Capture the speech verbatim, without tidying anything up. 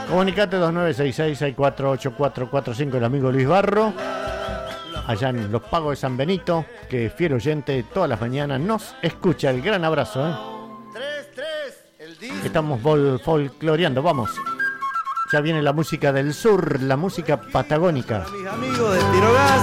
Comunicate dos nueve seis seis, seis cuatro ocho cuatro cuatro cinco, el amigo Luis Barro, allá en Los Pagos de San Benito, que fiel oyente todas las mañanas nos escucha. El gran abrazo, ¿eh? Estamos vol- folcloreando, vamos. Ya viene la música del sur, la música patagónica. Mis amigos de Tirogas.